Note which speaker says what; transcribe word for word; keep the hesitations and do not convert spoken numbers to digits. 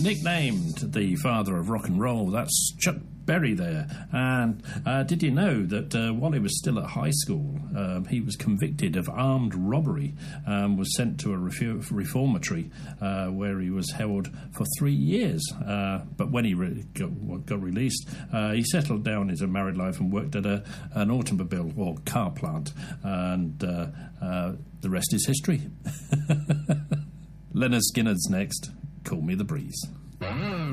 Speaker 1: nicknamed the father of rock and roll. That's Chuck Berry there. And uh, did you know that uh, while he was still at high school, um, he was convicted of armed robbery, um, was sent to a refu- reformatory uh, where he was held for three years. Uh, but when he re- got, got released, uh, he settled down into married life and worked at a, an automobile or car plant. And uh, uh, the rest is history. Leonard Skinner's next. Call Me the Breeze.